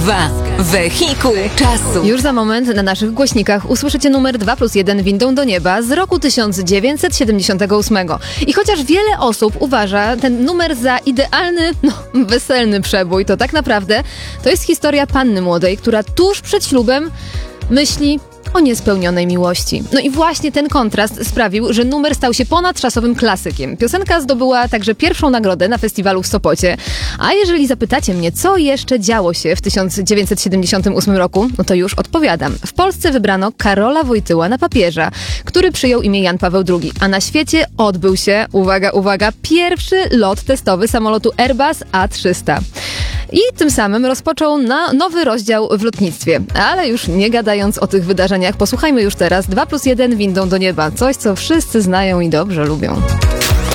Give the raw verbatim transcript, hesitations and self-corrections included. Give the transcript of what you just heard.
Dwa. Wehikuł czasu. Już za moment na naszych głośnikach usłyszycie numer dwa plus jeden windą do nieba z roku tysiąc dziewięćset siedemdziesiątego ósmego. I chociaż wiele osób uważa ten numer za idealny, no, weselny przebój, to tak naprawdę to jest historia panny młodej, która tuż przed ślubem myśli o niespełnionej miłości. No i właśnie ten kontrast sprawił, że numer stał się ponadczasowym klasykiem. Piosenka zdobyła także pierwszą nagrodę na festiwalu w Sopocie. A jeżeli zapytacie mnie, co jeszcze działo się w tysiąc dziewięćset siedemdziesiątym ósmym roku, no to już odpowiadam. W Polsce wybrano Karola Wojtyła na papieża, który przyjął imię Jan Paweł drugi, a na świecie odbył się, uwaga, uwaga, pierwszy lot testowy samolotu Airbus A trzysta. I tym samym rozpoczął na nowy rozdział w lotnictwie. Ale już nie gadając o tych wydarzeniach, posłuchajmy już teraz dwa plus jeden windą do nieba. Coś, co wszyscy znają i dobrze lubią.